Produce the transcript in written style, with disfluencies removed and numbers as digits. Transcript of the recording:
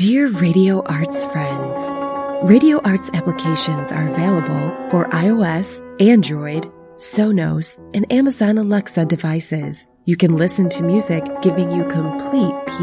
Dear Radio Arts friends, Radio Arts applications are available for iOS, Android, Sonos, and Amazon Alexa devices. You can listen to music giving you complete peace